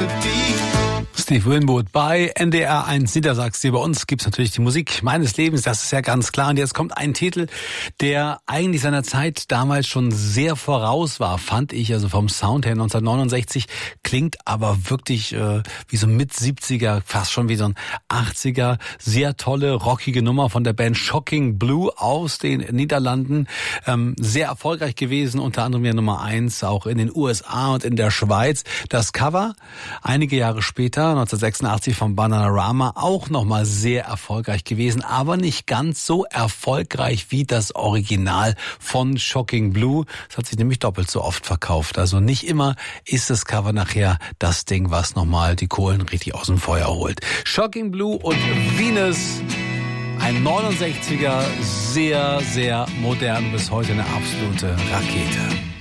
Steve Winwood bei NDR 1 Niedersachsen. Bei uns gibt's natürlich die Musik meines Lebens, das ist ja ganz klar. Und jetzt kommt ein Titel, der eigentlich seiner Zeit damals schon sehr voraus war, fand ich. Also vom Sound her 1969, klingt aber wirklich wie so ein Mit-70er, fast schon wie so ein 80er. Sehr tolle, rockige Nummer von der Band Shocking Blue aus den Niederlanden. Sehr erfolgreich gewesen, unter anderem ja Nummer 1, auch in den USA und in der Schweiz. Das Cover, einige Jahre später, 1986 von Bananarama, auch nochmal sehr erfolgreich gewesen, aber nicht ganz so erfolgreich wie das Original von Shocking Blue. Es hat sich nämlich doppelt so oft verkauft. Also nicht immer ist das Cover nachher das Ding, was nochmal die Kohlen richtig aus dem Feuer holt. Shocking Blue und Venus, ein 69er, sehr, sehr modern, bis heute eine absolute Rakete.